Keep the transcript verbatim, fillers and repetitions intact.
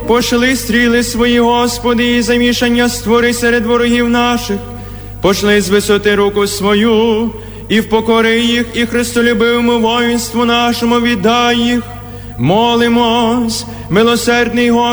пошли стріли свої, Господи, і замішання створи серед ворогів наших. Пошли з висоти руку свою, і впокори їх, і христолюбивому воїнству нашому віддай їх. Молимось, милосердний Господи,